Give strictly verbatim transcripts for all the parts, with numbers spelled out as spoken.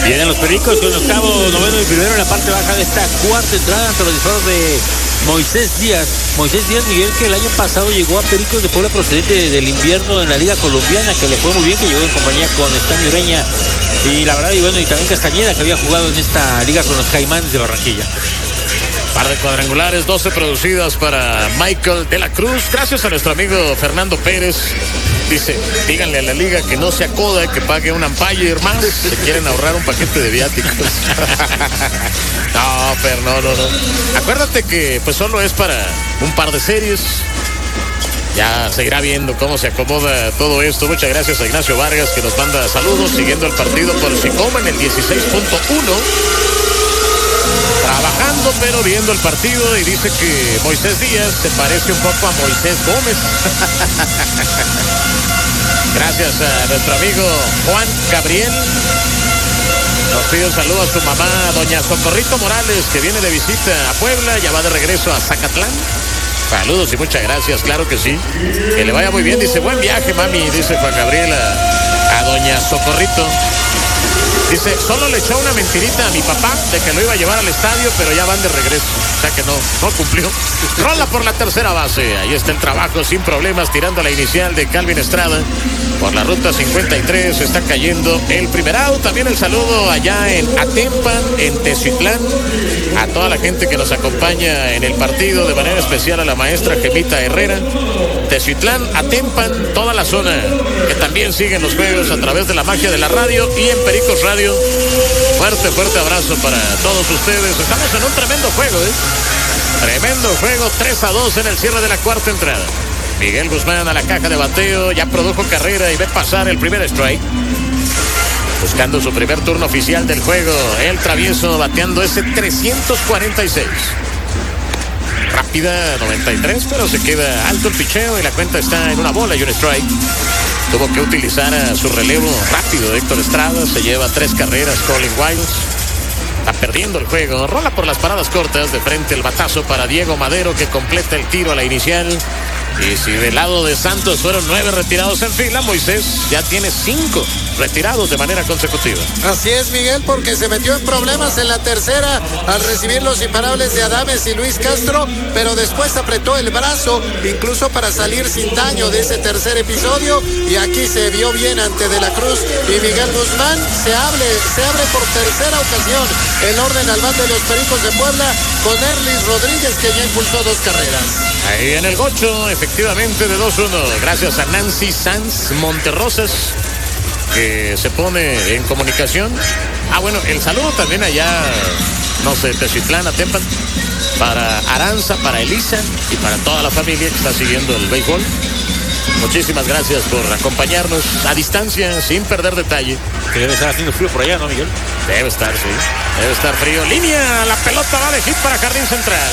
Vienen los Pericos con el octavo, noveno y primero en la parte baja de esta cuarta entrada ante los disparos de Moisés Díaz. Moisés Díaz, Miguel, que el año pasado llegó a Pericos de Puebla procedente del invierno en la Liga Colombiana, que le fue muy bien, que llegó en compañía con Stanley Ureña y la verdad, y bueno, y también Castañeda, que había jugado en esta liga con los Caimanes de Barranquilla. Par de cuadrangulares, doce producidas para Michael de la Cruz. Gracias a nuestro amigo Fernando Pérez. Dice, díganle a la liga que no se acoda, que pague un umpire más. Se quieren ahorrar un paquete de viáticos. No, pero no, no, no. Acuérdate que pues solo es para un par de series. Ya se irá viendo cómo se acomoda todo esto. Muchas gracias a Ignacio Vargas, que nos manda saludos siguiendo el partido por Sicoma en el dieciséis punto uno. Trabajando pero viendo el partido, y dice que Moisés Díaz se parece un poco a Moisés Gómez. Gracias a nuestro amigo Juan Gabriel. Nos pide un saludo a su mamá, doña Socorrito Morales, que viene de visita a Puebla, ya va de regreso a Zacatlán. Saludos y muchas gracias, claro que sí. Que le vaya muy bien, dice, buen viaje, mami, dice Juan Gabriel a, a doña Socorrito. Dice, solo le echó una mentirita a mi papá de que lo iba a llevar al estadio, pero ya van de regreso. O sea que no, no cumplió. Rola por la tercera base. Ahí está el trabajo sin problemas, tirando la inicial de Calvin Estrada. Por la ruta cincuenta y tres está cayendo el primer out. También el saludo allá en Atempan, en Teciutlán. A toda la gente que nos acompaña en el partido, de manera especial a la maestra Gemita Herrera. Teciutlán, Atempan, toda la zona que también siguen los juegos a través de la magia de la radio y en Pericos Radio. Fuerte, fuerte abrazo para todos ustedes. Estamos en un tremendo juego, ¿eh? Tremendo juego, tres a dos en el cierre de la cuarta entrada. Miguel Guzmán a la caja de bateo, ya produjo carrera y ve pasar el primer strike. Buscando su primer turno oficial del juego, el travieso bateando ese trescientos cuarenta y seis. Rápida, noventa y tres, pero se queda alto el picheo y la cuenta está en una bola y un strike. Tuvo que utilizar a su relevo rápido Héctor Estrada, se lleva tres carreras. Colin Wiles está perdiendo el juego, rola por las paradas cortas, de frente el batazo para Diego Madero, que completa el tiro a la inicial. Y si del lado de Santos fueron nueve retirados en fila, Moisés ya tiene cinco retirados de manera consecutiva. Así es, Miguel, porque se metió en problemas en la tercera al recibir los imparables de Adames y Luis Castro, pero después apretó el brazo incluso para salir sin daño de ese tercer episodio, y aquí se vio bien ante De la Cruz y Miguel Guzmán. Se abre, se abre por tercera ocasión el orden al bat de los Pericos de Puebla con Erlis Rodríguez, que ya impulsó dos carreras. Ahí en el gocho, efectivamente, de dos uno, gracias a Nancy Sanz Monterrosas, que se pone en comunicación. Ah, bueno, el saludo también allá, no sé, Teciutlán, Atempan, para Aranza, para Elisa y para toda la familia que está siguiendo el béisbol. Muchísimas gracias por acompañarnos a distancia, sin perder detalle. Que debe estar haciendo frío por allá, ¿no, Miguel? Debe estar, sí. Debe estar frío. Línea, la pelota va de hit para Jardín Central.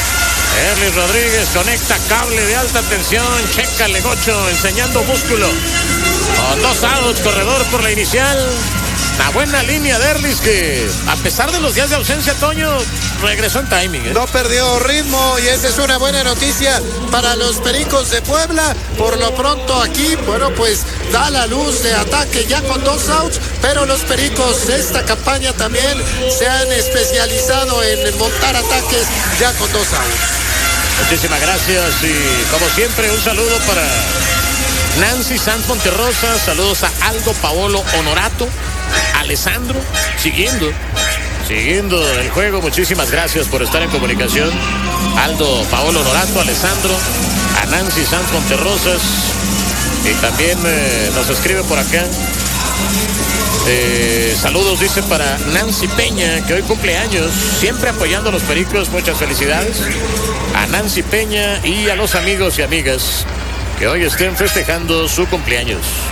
Erlis Rodríguez conecta cable de alta tensión, checa el gocho, enseñando músculo. Con dos outs, corredor por la inicial. Una buena línea de Erlis, que a pesar de los días de ausencia, Toño, regresó en timing, ¿eh? No perdió ritmo, y esa es una buena noticia para los Pericos de Puebla. Por lo pronto aquí, bueno, pues da la luz de ataque ya con dos outs, pero los Pericos de esta campaña también se han especializado en montar ataques ya con dos outs. Muchísimas gracias, y como siempre un saludo para Nancy Sanz Monterrosa, saludos a Aldo Paolo Honorato, Alessandro, siguiendo, siguiendo el juego. Muchísimas gracias por estar en comunicación. Aldo Paolo Honorato, Alessandro, a Nancy Sanz Monterrosas, y también eh, nos escribe por acá. Eh, saludos, dice, para Nancy Peña, que hoy cumple años, siempre apoyando a los Pericos. Muchas felicidades a Nancy Peña y a los amigos y amigas que hoy estén festejando su cumpleaños.